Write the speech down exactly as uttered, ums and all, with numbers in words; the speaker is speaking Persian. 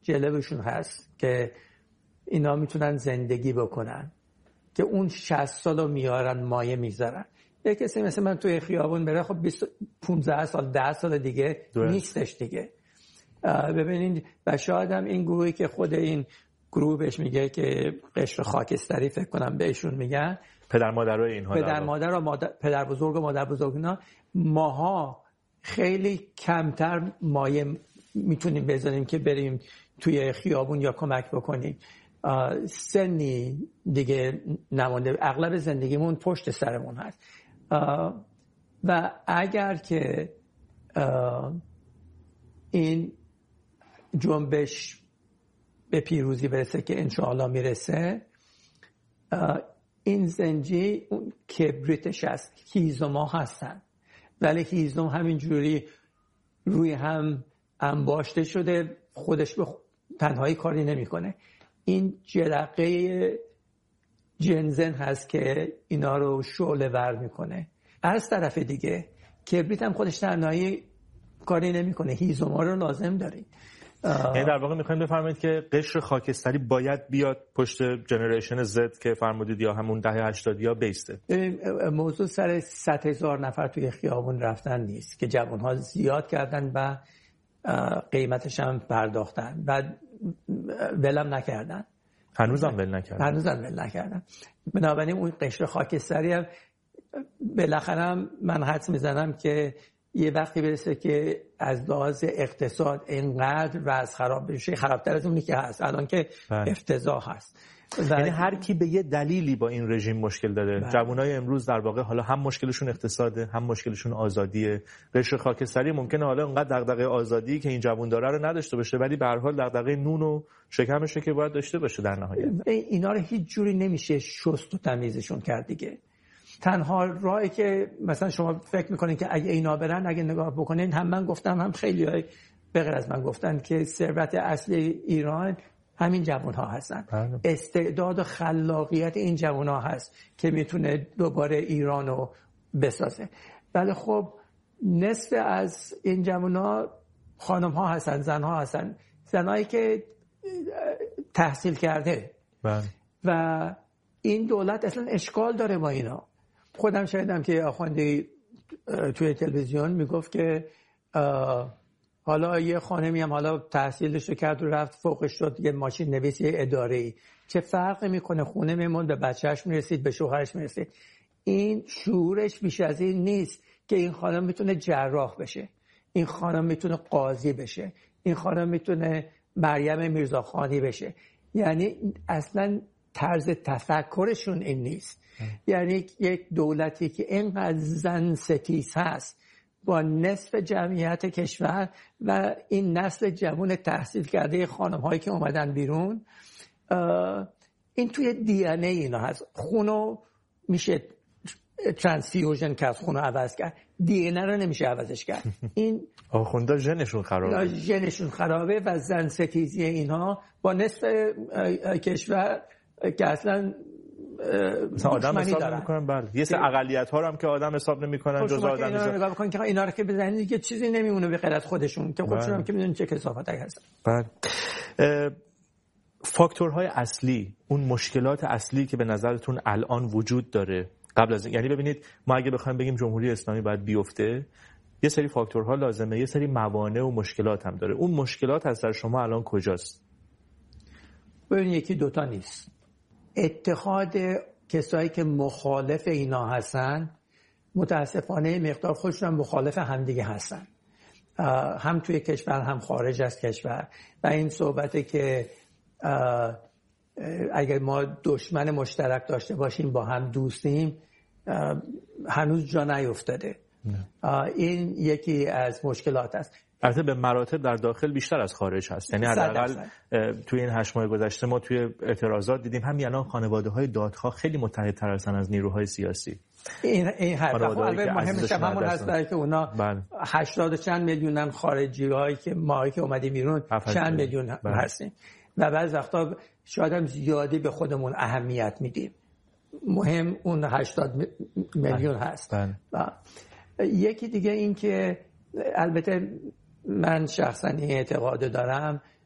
جلوشون هست که اینا میتونن زندگی بکنن که اون شصت سالو میارن مایه میذارن. یه کسی مثل من توی خیابون بره خب پانزده سال ده سال دیگه دوست. نیستش دیگه. ببینید و شاید هم این گروهی که خود این گروه بهش میگه که قشر خاکستری فکر کنم بهشون میگن پدر مادرای اینها پدر مادر و مادر پدر بزرگ و مادر بزرگ اینا، ماها خیلی کمتر مایه میتونیم بذاریم که بریم توی خیابون یا کمک بکنیم. سنی دیگه نمونده، اغلب زندگیمون پشت سرمون هست و اگر که این جنبش به پیروزی برسه که انشاءالله میرسه، این زنجی اون کبریتش هست، هیزم ها هستن ولی هیزم همینجوری روی هم انباشته شده، خودش به تنهایی کاری نمیکنه. این جرقه جنزن هست که اینا رو شعله ور میکنه. از طرف دیگه کبریت هم خودش تنهایی کاری نمیکنه، هیزم ها رو لازم داریم. یعنی در واقع میخوایم بفرمایید که قشر خاکستری باید بیاد پشت جنریشن زد که فرمودید یا همون دهه هشتاد یا بیسته. موضوع سر صد هزار نفر توی خیابون رفتن نیست که جوانها زیاد کردن و قیمتش هم پرداختن و ولم نکردن، هنوزم ول نکردن هنوزم ول نکردن. بنابراین اون قشر خاکستری هم بالاخره من حدس میزنم که یه وقتی برسه که از لحاظ اقتصاد اینقدر وضع خراب بشه، خرابتر از اونی که هست الان که افتضاح هست. یعنی هر کی به یه دلیلی با این رژیم مشکل داره. جوانای امروز در واقع حالا هم مشکلشون اقتصاده، هم مشکلشون آزادیه. قشر خاکستری ممکنه حالا اونقدر دغدغه آزادی که این جوان داره رو نداشته باشه، ولی به هر حال دغدغه نون و شکمشه که باید داشته باشه. در نهایت اینا رو هیچ جوری نمیشه شست و تمیزشون کرد دیگه. تنها راهی که مثلا شما فکر میکنید که اگه اینا برن، اگه نگاه بکنین، هم من گفتم هم خیلی های بغیر از من گفتن که ثروت اصلی ایران همین جوان ها هستن. بله. استعداد و خلاقیت این جوان ها هست که میتونه دوباره ایرانو بسازه. ولی خب نصف از این جوان ها خانم ها هستن، زن ها هستن، زنایی که تحصیل کرده. بله. و این دولت اصلا اشکال داره با اینا. خودم شاهدم که آخوندی توی تلویزیون میگفت که حالا یه خانمی هم حالا تحصیلش رو کرد و رفت فوقش شد یه ماشین نویس یه اداره‌ای، چه فرقی میکنه؟ خونه میمون، به بچهش میرسید، به شوهرش میرسید. این شعورش بیش از این نیست که این خانم میتونه جراح بشه، این خانم میتونه قاضی بشه، این خانم میتونه مریم میرزاخانی بشه. یعنی اصلا طرز تفکرشون این نیست. یعنی یک دولتی که اینقدر زن ستیز هست با نصف جمعیت کشور و این نسل جوان تحصیل کرده خانم هایی که اومدن بیرون، این توی دی ان ای اینا هست. خونو میشه ترانسفیوژن کرد، خونو عوض کرد، دی ان ای رو نمیشه عوضش کرد. این آخوندا ژنشون خرابه، ژنشون خرابه و زن ستیزی اینها با نصف کشور که اصلا مثلا آدم حساب نمی‌کنن. بله یه سری اقلیت‌ها رو هم که آدم حساب نمی‌کنن جز آدم. اینا رو نگاه بکن که اینا رو که بزنید دیگه چیزی نمیمونه به غیر از خودشون که خودشون هم که میدونن چه کثافتایی هستن. بله. فاکتورهای اصلی، اون مشکلات اصلی که به نظرتون الان وجود داره قبل از، یعنی ببینید ما اگه بخوایم بگیم جمهوری اسلامی باید بیفته، یه سری فاکتورها لازمه، یه سری موانع و مشکلات هم داره. اون مشکلات از نظر شما الان کجاست؟ ببین یکی دوتا نیست. اتحاد کسایی که مخالف اینا هستن متاسفانه مقدار خودشون مخالف همدیگه هستن، هم توی کشور هم خارج از کشور. و این صحبته که اگر ما دشمن مشترک داشته باشیم با هم دوستیم هنوز جا نیفتاده. این یکی از مشکلات است. البته به مراتب در داخل بیشتر از خارج هست. یعنی حداقل توی این هشت ماه گذشته ما توی اعتراضات دیدیم همین الان خانواده‌های دادخواه خیلی متحدتر هستن از نیروهای سیاسی. این این حرف البته مهمش همون هست که اونا هشتاد چند میلیونن خارجی‌هایی که ما که اومدیم بیرون چند میلیون هستیم و بعضی وقتا شاید هم زیادی به خودمون اهمیت میدیم. مهم اون هشتاد میلیون هست. یکی دیگه این که البته من شخصا این اعتقاد دارم